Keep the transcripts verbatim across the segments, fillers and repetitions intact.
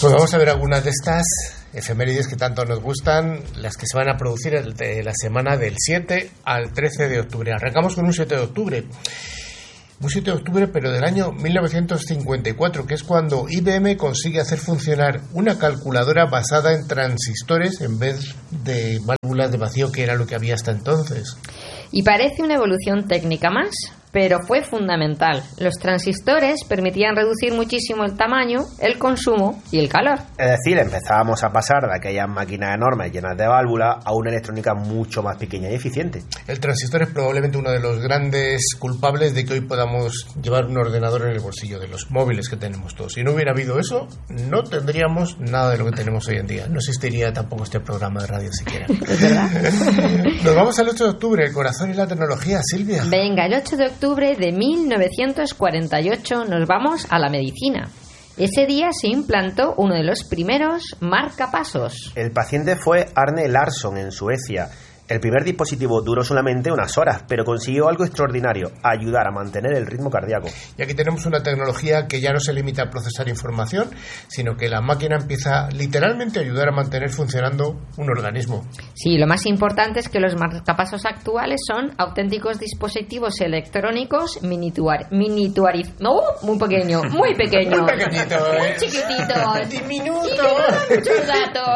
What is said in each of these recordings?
Pues vamos a ver algunas de estas efemérides que tanto nos gustan, las que se van a producir de la semana del siete al trece de octubre. Arrancamos con un siete de octubre. Un siete de octubre, pero del año mil novecientos cincuenta y cuatro, que es cuando I B M consigue hacer funcionar una calculadora basada en transistores en vez de válvulas de vacío, que era lo que había hasta entonces. Y parece una evolución técnica más, pero fue fundamental. Los transistores permitían reducir muchísimo el tamaño, el consumo y el calor. Es decir, empezábamos a pasar de aquellas máquinas enormes llenas de válvulas a una electrónica mucho más pequeña y eficiente. El transistor es probablemente uno de los grandes culpables de que hoy podamos llevar un ordenador en el bolsillo, de los móviles que tenemos todos. Si no hubiera habido eso, no tendríamos nada de lo que tenemos hoy en día. No existiría tampoco este programa de radio siquiera. ¿Es verdad? Nos vamos al ocho de octubre, el corazón y la tecnología, Silvia. Venga, el ocho de octubre de mil novecientos cuarenta y ocho nos vamos a la medicina. Ese día se implantó uno de los primeros marcapasos. El paciente fue Arne Larsson en Suecia. El primer dispositivo duró solamente unas horas, pero consiguió algo extraordinario: ayudar a mantener el ritmo cardíaco. Y aquí tenemos una tecnología que ya no se limita a procesar información, sino que la máquina empieza literalmente a ayudar a mantener funcionando un organismo. Sí, lo más importante es que los marcapasos actuales son auténticos dispositivos electrónicos minituar, minituariz, no, muy pequeño, muy pequeño, muy pequeñito, muy ¿eh? chiquitito, diminuto, y que no dan muchos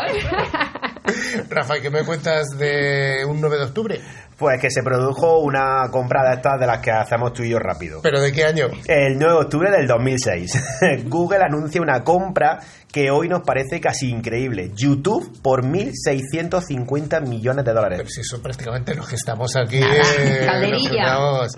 datos. Rafa, ¿qué me cuentas de un nueve de octubre? Pues que se produjo una compra de estas de las que hacemos tú y yo rápido. ¿Pero de qué año? El nueve de octubre del dos mil seis. Google anuncia una compra que hoy nos parece casi increíble. YouTube por mil seiscientos cincuenta millones de dólares. Pero si eso prácticamente lo que estamos aquí. Nada, eh, calderilla.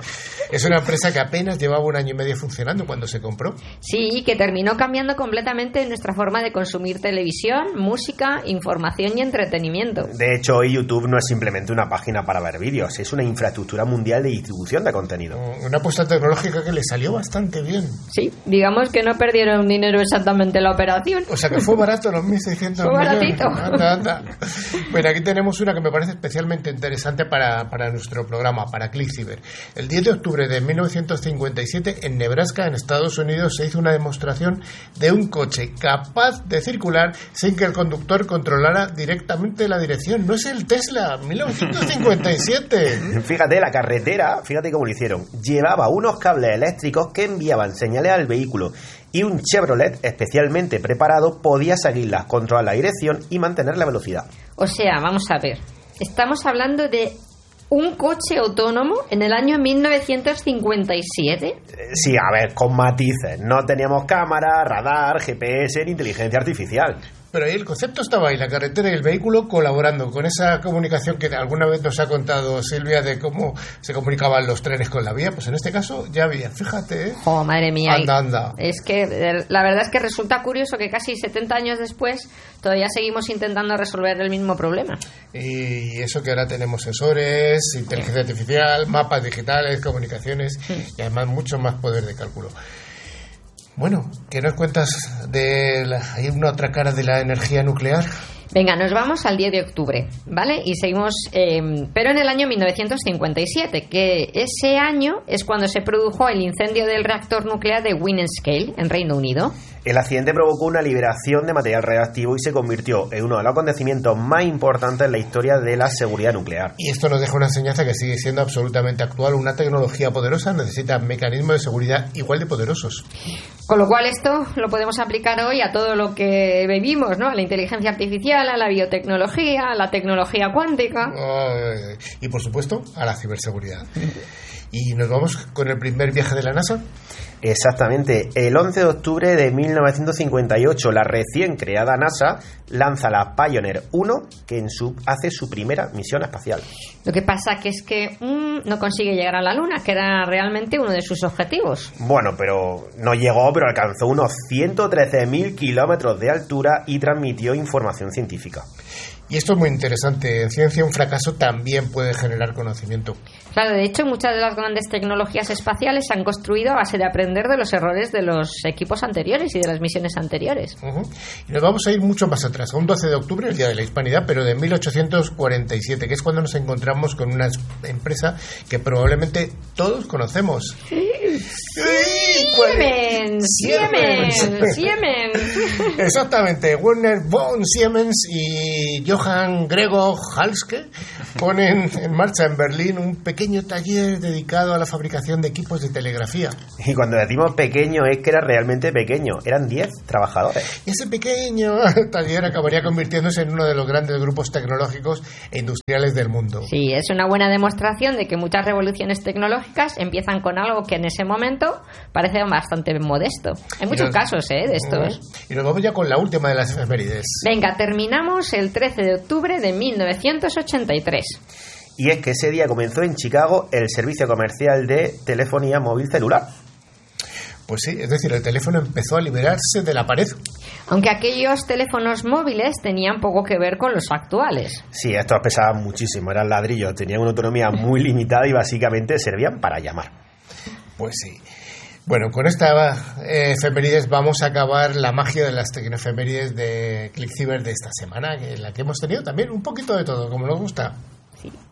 Es una empresa que apenas llevaba un año y medio funcionando cuando se compró. Sí, que terminó cambiando completamente nuestra forma de consumir televisión, música, información y entretenimiento. De hecho, hoy YouTube no es simplemente una página para ver vídeos, es una infraestructura mundial de distribución de contenido. Una apuesta tecnológica que le salió bastante bien. Sí, digamos que no perdieron dinero exactamente en la operación. O sea que fue barato los mil seiscientos fue millones. baratito. Anda, anda. Bueno, aquí tenemos una que me parece especialmente interesante para, para nuestro programa, para ClickCiber. El diez de octubre de mil novecientos cincuenta y siete, en Nebraska, en Estados Unidos, se hizo una demostración de un coche capaz de circular sin que el conductor controlara directamente la dirección. No es el Tesla, mil novecientos cincuenta y siete. Fíjate, la carretera, fíjate cómo lo hicieron. Llevaba unos cables eléctricos que enviaban señales al vehículo, y un Chevrolet especialmente preparado podía seguirlas, controlar la dirección y mantener la velocidad. O sea, vamos a ver, estamos hablando de un coche autónomo en el año mil novecientos cincuenta y siete. Sí, a ver, con matices. No teníamos cámara, radar, G P S ni inteligencia artificial. Pero ahí el concepto estaba ahí, la carretera y el vehículo colaborando con esa comunicación que alguna vez nos ha contado Silvia de cómo se comunicaban los trenes con la vía. Pues en este caso ya había, fíjate, ¿eh? Oh, madre mía. Anda, anda. Es que la verdad es que resulta curioso que casi setenta años después todavía seguimos intentando resolver el mismo problema. Y eso que ahora tenemos sensores, inteligencia artificial, mapas digitales, comunicaciones y además mucho más poder de cálculo. Bueno, ¿qué nos cuentas de la, hay una otra cara de la energía nuclear? Venga, nos vamos al diez de octubre, ¿vale? Y seguimos, eh, pero en el año mil novecientos cincuenta y siete, que ese año es cuando se produjo el incendio del reactor nuclear de Windscale, en Reino Unido. El accidente provocó una liberación de material radioactivo y se convirtió en uno de los acontecimientos más importantes en la historia de la seguridad nuclear. Y esto nos deja una enseñanza que sigue siendo absolutamente actual. Una tecnología poderosa necesita mecanismos de seguridad igual de poderosos. Con lo cual esto lo podemos aplicar hoy a todo lo que vivimos, ¿no? A la inteligencia artificial, a la biotecnología, a la tecnología cuántica. Oh, y por supuesto, a la ciberseguridad. ¿Y nos vamos con el primer viaje de la NASA? Exactamente. El once de octubre de mil novecientos cincuenta y ocho, la recién creada NASA lanza la Pioneer uno, que en su, hace su primera misión espacial. Lo que pasa que es que mmm, no consigue llegar a la Luna, que era realmente uno de sus objetivos. Bueno, pero no llegó, pero alcanzó unos ciento trece mil kilómetros de altura y transmitió información científica. Y esto es muy interesante. En ciencia, un fracaso también puede generar conocimiento. Claro, de hecho, muchas de las grandes tecnologías espaciales se han construido a base de aprender de los errores de los equipos anteriores y de las misiones anteriores. Uh-huh. Y nos vamos a ir mucho más atrás, a un doce de octubre, el Día de la Hispanidad, pero de mil ochocientos cuarenta y siete, que es cuando nos encontramos con una empresa que probablemente todos conocemos. Siemens, Siemens, Siemens. Exactamente, Werner von Siemens y Johann Gregor Halske ponen en marcha en Berlín un pequeño taller dedicado a la fabricación de equipos de telegrafía. Y cuando decimos pequeño es que era realmente pequeño, eran diez trabajadores. Y ese pequeño taller acabaría convirtiéndose en uno de los grandes grupos tecnológicos e industriales del mundo. Sí, es una buena demostración de que muchas revoluciones tecnológicas empiezan con algo que en ese momento parece bastante modesto. Hay muchos nos, casos, ¿eh? De estos. Y nos vamos ya con la última de las efemérides. Venga, terminamos el trece de octubre de mil novecientos ochenta y tres. Y es que ese día comenzó en Chicago el servicio comercial de telefonía móvil celular. Pues sí, es decir, el teléfono empezó a liberarse de la pared. Aunque aquellos teléfonos móviles tenían poco que ver con los actuales. Sí, estos pesaban muchísimo, eran ladrillos, tenían una autonomía muy limitada y básicamente servían para llamar. Pues sí. Bueno, con esta eh, efemérides vamos a acabar la magia de las tecnoefemérides de ClickCiber de esta semana, en la que hemos tenido también un poquito de todo, como nos gusta. Sí.